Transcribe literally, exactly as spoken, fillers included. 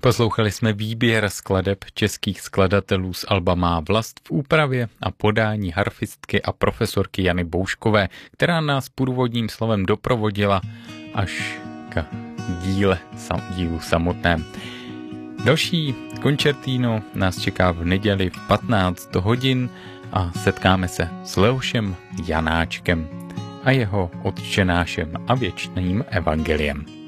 Poslouchali jsme výběr skladeb českých skladatelů z alba Má vlast v úpravě a podání harfistky a profesorky Jany Bouškové, která nás původním slovem doprovodila až k díle, sam, dílu samotném. Další koncertíno nás čeká v neděli v patnáct hodin a setkáme se s Leošem Janáčkem a jeho otčenášem a věčným evangeliem.